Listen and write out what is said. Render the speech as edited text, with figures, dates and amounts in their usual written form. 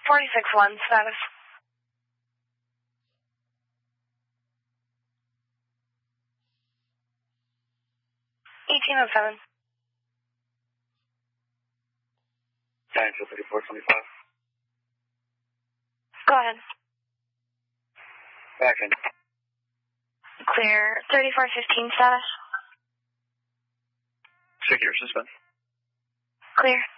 46-1 status. 1807. 9-3425. Go ahead. Back in. Clear. 3415 status. Secure suspense. Clear.